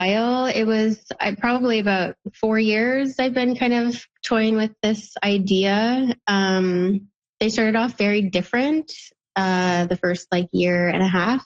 while. It was probably about 4 years I've been kind of toying with this idea. They started off very different the first year and a half.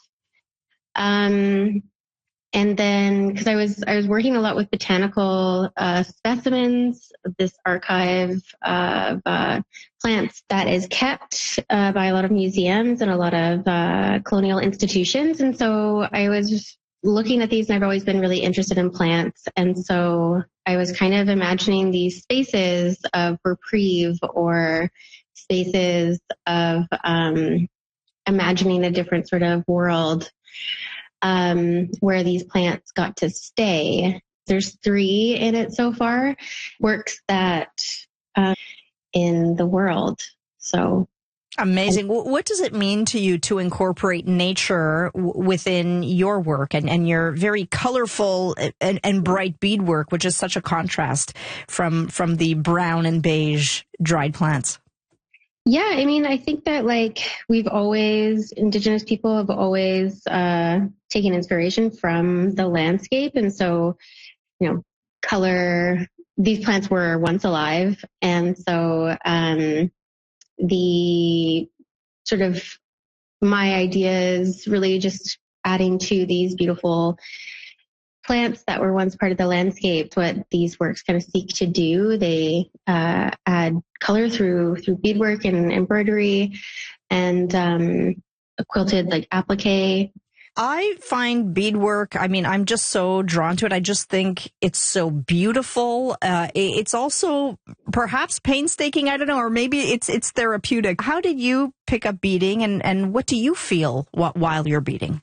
And then, because I was working a lot with botanical specimens, this archive of plants that is kept by a lot of museums and a lot of colonial institutions. And so I was just looking at these, and I've always been really interested in plants. And so I was kind of imagining these spaces of reprieve or spaces of imagining a different sort of world where these plants got to stay. There's 3 in it so far, works that in the world. So amazing. What does it mean to you to incorporate nature within your work and your very colorful and bright beadwork, which is such a contrast from the brown and beige dried plants? Yeah, I mean, I think that Indigenous people have always taken inspiration from the landscape. And so, color, these plants were once alive. And so the sort of my idea is really just adding to these beautiful plants that were once part of the landscape. What these works kind of seek to do, they add color through beadwork and embroidery and quilted applique. I find beadwork, I'm just so drawn to it. I just think it's so beautiful. It's also perhaps painstaking, I don't know, or maybe it's therapeutic. How did you pick up beading and what do you feel while you're beading?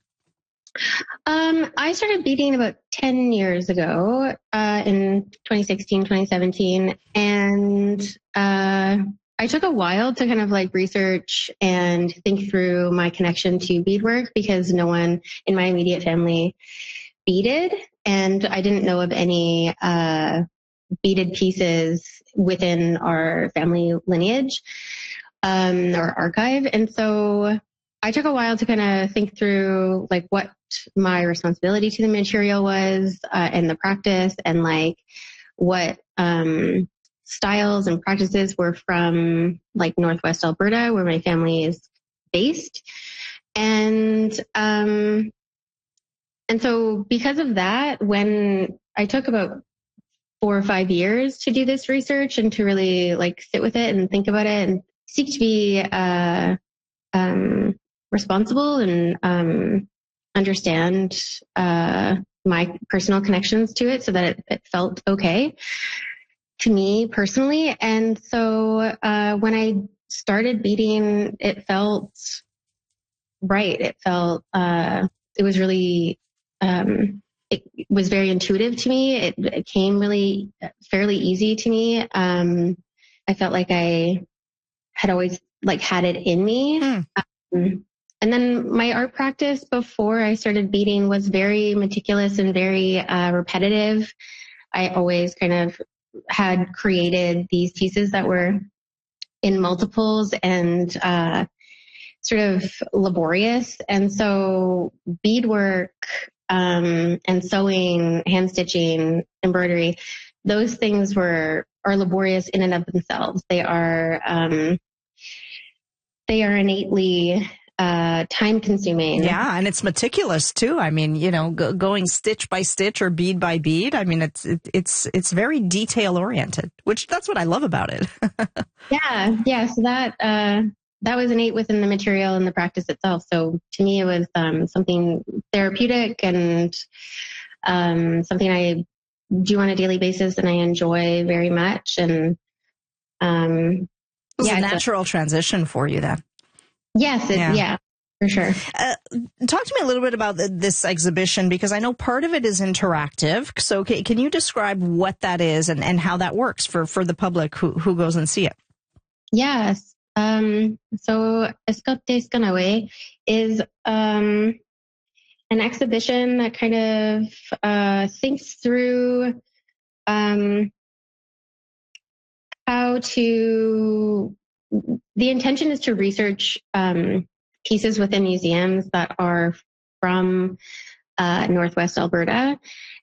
I started beading about 10 years ago, in 2016, 2017. And, I took a while to kind of research and think through my connection to beadwork because no one in my immediate family beaded. And I didn't know of any, beaded pieces within our family lineage, or archive. And so I took a while to kind of think through what my responsibility to the material was, and the practice and what, styles and practices were from Northwest Alberta, where my family is based. And so because of that, when I took about 4 or 5 years to do this research and to really sit with it and think about it and seek to be, responsible and, understand, my personal connections to it so that it felt okay to me personally. And so when I started beading, it felt right. It felt, it was really, it was very intuitive to me. It came really fairly easy to me. I felt like I had always had it in me. And then my art practice before I started beading was very meticulous and very repetitive. I always kind of had created these pieces that were in multiples and sort of laborious. And so beadwork and sewing, hand stitching, embroidery, those things are laborious in and of themselves. They are innately time consuming. Yeah, and it's meticulous too. Going stitch by stitch or bead by bead. It's very detail oriented, which that's what I love about it. Yeah. So that was innate within the material and the practice itself. So to me, it was something therapeutic and something I do on a daily basis and I enjoy very much. And it was a natural transition for you then. Yes, yeah, for sure. Talk to me a little bit about this exhibition, because I know part of it is interactive. So can you describe what that is and how that works for the public who goes and see it? Yes. So Escote Skanawe is an exhibition that kind of thinks through how to... The intention is to research pieces within museums that are from Northwest Alberta